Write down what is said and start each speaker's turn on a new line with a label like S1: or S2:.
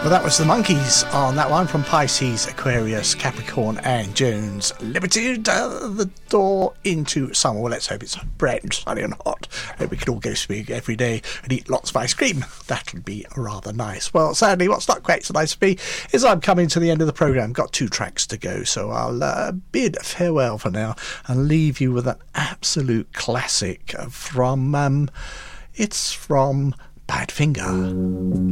S1: Well, that was the Monkeys on that one from Pisces, Aquarius, Capricorn and Jones Limited. The door into summer. Well, let's hope it's bright and sunny and hot. Hope we can all go swimming every day and eat lots of ice cream. That would be rather nice. Well, sadly, what's not quite so nice for me is I'm coming to the end of the programme. Got 2 tracks to go, so I'll bid farewell for now and leave you with an absolute classic from, it's from Badfinger.